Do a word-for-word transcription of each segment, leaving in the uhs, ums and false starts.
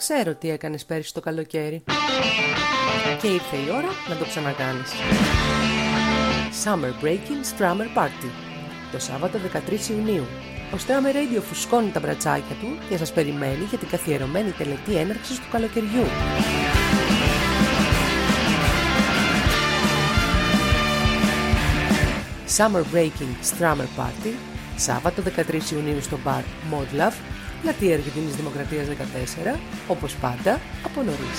Ξέρω τι έκανες πέρυσι το καλοκαίρι. Και ήρθε η ώρα να το ξανακάνεις. Summer Breaking Strammer Party. Το Σάββατο δεκατρείς Ιουνίου. Ο Strammer Radio φουσκώνει τα μπρατσάκια του και σας περιμένει για την καθιερωμένη τελετή έναρξης του καλοκαιριού. Summer Breaking Strammer Party, Σάββατο δεκατρείς Ιουνίου στο μπαρ Mod Love, πλατεία Αργεντινής Δημοκρατίας δεκατέσσερα, όπως πάντα, από νωρίς.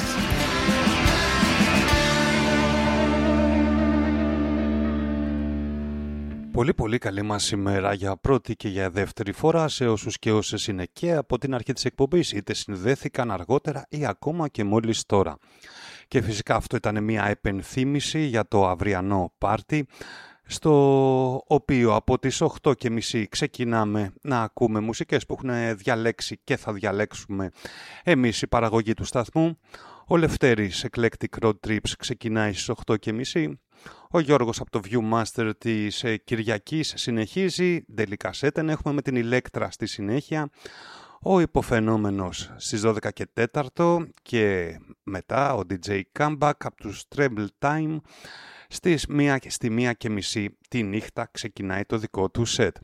Πολύ πολύ καλή μας ημέρα για πρώτη και για δεύτερη φορά σε όσους και όσες είναι και από την αρχή της εκπομπής, είτε συνδέθηκαν αργότερα ή ακόμα και μόλις τώρα. Και φυσικά αυτό ήταν μια επενθύμηση για το αυριανό πάρτι, στο οποίο από τις οκτώ και μισή ξεκινάμε να ακούμε μουσικές που έχουν διαλέξει και θα διαλέξουμε εμείς η παραγωγή του σταθμού. Ο Λευτέρης Eclectic Road Trips ξεκινάει στις οκτώ και μισή. Ο Γιώργος από το Viewmaster της Κυριακής συνεχίζει. Delicaseten έχουμε με την Ηλέκτρα στη συνέχεια. Ο υποφαινόμενος στις δώδεκα και τέσσερα και μετά ο ντι τζέι Comeback από τους Treble Time. Στις μία, στη μία και μισή τη νύχτα ξεκινάει το δικό του σετ.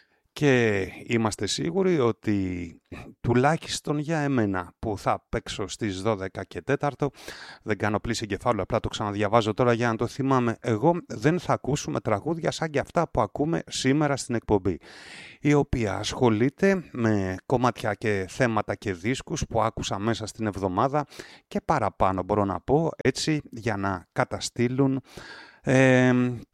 Και είμαστε σίγουροι ότι τουλάχιστον για εμένα που θα παίξω στις δώδεκα και τέσσερα, δεν κάνω πλήση εγκεφάλου, απλά το ξαναδιαβάζω τώρα για να το θυμάμαι, εγώ δεν θα ακούσουμε τραγούδια σαν και αυτά που ακούμε σήμερα στην εκπομπή, η οποία ασχολείται με κομμάτια και θέματα και δίσκους που άκουσα μέσα στην εβδομάδα και παραπάνω μπορώ να πω, έτσι για να καταστήλουν Ε,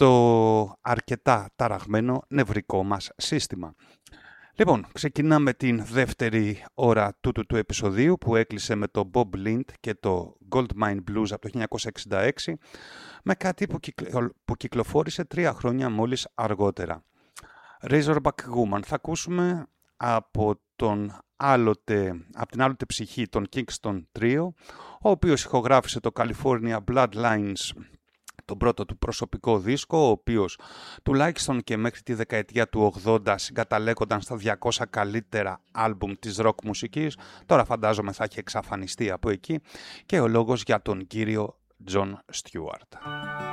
το αρκετά ταραγμένο νευρικό μας σύστημα. Λοιπόν, ξεκινάμε την δεύτερη ώρα τούτου του επεισοδίου που έκλεισε με το Bob Lind και το Goldmine Blues από το χίλια εννιακόσια εξήντα έξι με κάτι που, κυκλο, που κυκλοφόρησε τρία χρόνια μόλις αργότερα. Razorback Woman θα ακούσουμε από, τον άλλοτε, από την άλλοτε ψυχή των Kingston Trio, ο οποίος ηχογράφησε το California Bloodlines, τον πρώτο του προσωπικό δίσκο, ο οποίος τουλάχιστον και μέχρι τη δεκαετία του ογδόντα συγκαταλέγονταν στα διακόσια καλύτερα άλμπουμ της ροκ μουσικής. Τώρα φαντάζομαι θα έχει εξαφανιστεί από εκεί και ο λόγος για τον κύριο John Stewart.